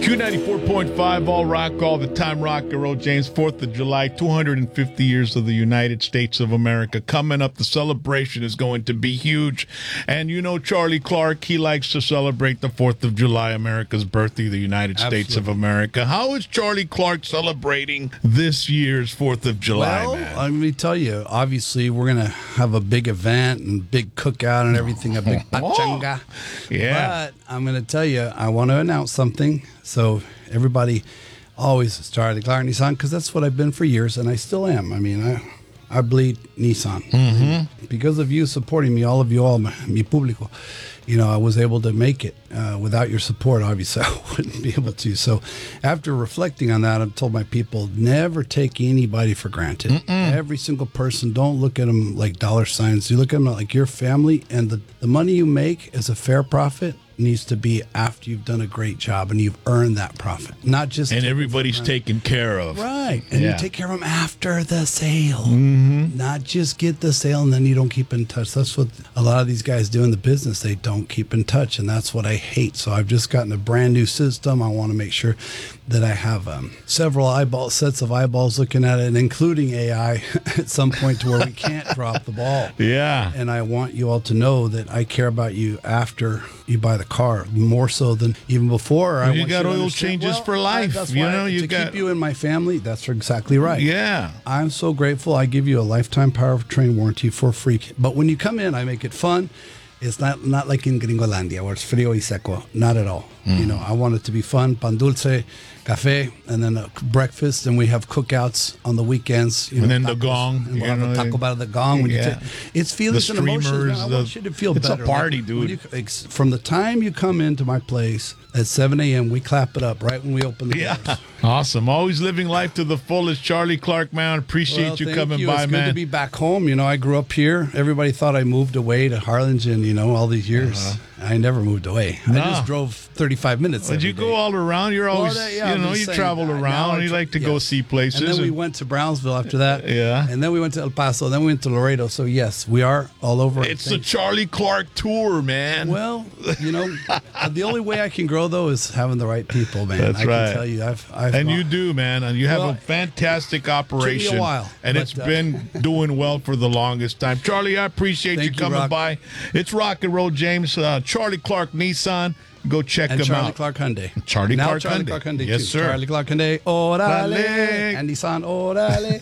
Q94.5 All Rock, all the time. Rock and Roll, James. 4th of July, 250 years of the United States of America. Coming up, the celebration is going to be huge. And you know Charlie Clark, he likes to celebrate the 4th of July, America's birthday, the United States of America. How is Charlie Clark celebrating this year's 4th of July, man? Let me tell you, obviously, we're going to have a big event and big cookout and everything, a big pachanga. Yeah. But I'm going to tell you, I want to announce something. So everybody always Charlie Clark Nissan, because that's what I've been for years, and I still am. I mean, I bleed Nissan. Mm-hmm. Because of you supporting me, all of you, all mi público, you know, I was able to make it. Without your support, obviously, I wouldn't be able to. So after reflecting on that, I've told my people, never take anybody for granted. Every single person, don't look at them like dollar signs. You look at them like your family, and the money you make is a fair profit. Needs to be after you've done a great job and you've earned that profit, not just and everybody's taken care of, right? And you take care of them after the sale, not just get the sale and then you don't keep in touch. That's what a lot of these guys do in the business. They don't keep in touch, and that's what I hate. So I've just gotten a brand new system. I want to make sure that I have several sets of eyeballs looking at it, including AI at some point to where we can't drop the ball. Yeah. And I want you all to know that I care about you after you buy the car, more so than even before. You got oil changes for life. That's you why, know, you to got keep you in my family. That's exactly right. Yeah. I'm so grateful. I give you a lifetime powertrain warranty for free. But when you come in, I make it fun. It's not like in Gringolandia where it's frío y seco. Not at all. You know, I want it to be fun. Pan dulce, café, and then a breakfast, and we have cookouts on the weekends. You and know, then tacos, the gong. and we'll have a taco bar at the gong. When it's feelings and emotions. I want you to feel it's better. It's a party, dude. From the time you come into my place at 7 a.m., we clap it up right when we open the doors. Awesome. Always living life to the fullest. Charlie Clark, man. Appreciate you coming by, it's man. Good to be back home. You know, I grew up here. Everybody thought I moved away to Harlingen, you know, all these years. I never moved away. I just drove 35 minutes. Did you go all around? You're always, you travel around. You like to go see places. And then we went to Brownsville after that. Yeah. And then we went to El Paso. Then we went to Laredo. So, yes, we are all over. It's the Charlie Clark tour, man. Well, you know, the only way I can grow, though, is having the right people, man. That's right. I can tell you. And you do, man. And you have a fantastic operation. Took me a while. And it's been doing well for the longest time. Charlie, I appreciate you coming by. It's Rock and Roll, James. Charlie Clark Nissan. Go check them Charlie out. Clark Hyundai. Charlie Clark Hyundai. Yes, too. sir. Charlie Clark Hyundai. Orale. And Nissan. Orale.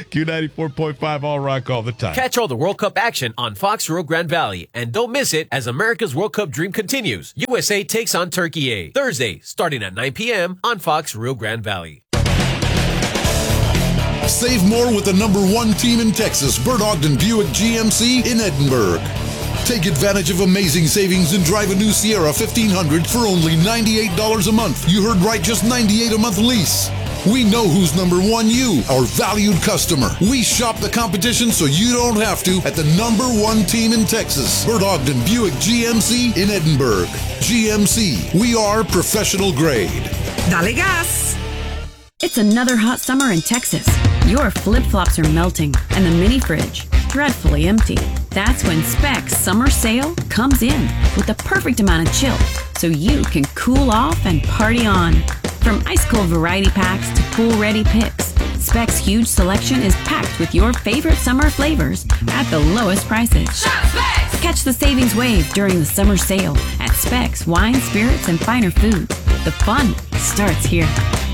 Q94.5 All Rock all the time. Catch all the World Cup action on Fox Rio Grande Valley. And don't miss it as America's World Cup dream continues. USA takes on Turkey A. Thursday, starting at 9 p.m. on Fox Rio Grande Valley. Save more with the #1 team in Texas, Bert Ogden Buick GMC in Edinburg. Take advantage of amazing savings and drive a new Sierra 1500 for only $98 a month. You heard right, just $98 a month lease. We know who's #1, you, our valued customer. We shop the competition so you don't have to at the #1 team in Texas, Bert Ogden Buick GMC in Edinburg. GMC, we are professional grade. Dale gas! It's another hot summer in Texas. Your flip-flops are melting and the mini fridge dreadfully empty. That's when Specs Summer Sale comes in with the perfect amount of chill so you can cool off and party on. From ice-cold variety packs to pool-ready picks, Specs' huge selection is packed with your favorite summer flavors at the lowest prices. Shop Specs! Catch the savings wave during the summer sale at Specs Wine, Spirits, and Finer Foods. The fun starts here.